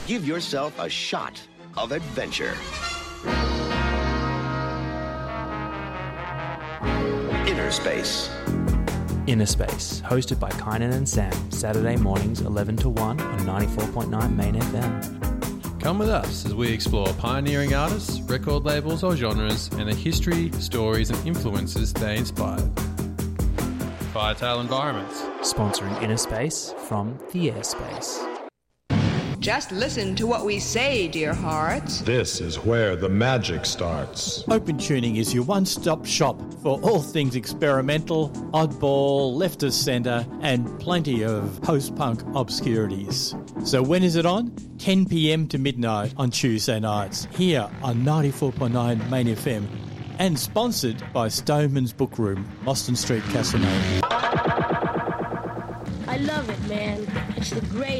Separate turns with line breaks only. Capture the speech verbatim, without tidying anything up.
Give yourself a shot of adventure. Inner Space.
Inner Space, hosted by Kynan and Sam, Saturday mornings eleven to one on ninety-four point nine Main F M.
Come with us as we explore pioneering artists, record labels or genres, and the history, stories and influences they inspired. Firetail Environments.
Sponsoring Inner Space from the Airspace.
Just listen to what we say, dear hearts.
This is where the magic starts.
Open Tuning is your one-stop shop for all things experimental, oddball, left of centre, and plenty of post-punk obscurities. So when is it on? ten p.m. to midnight on Tuesday nights, here on ninety-four point nine Main F M, and sponsored by Stoneman's Book Room, Austin Street, Castlemaine.
I love it, man. It's the greatest.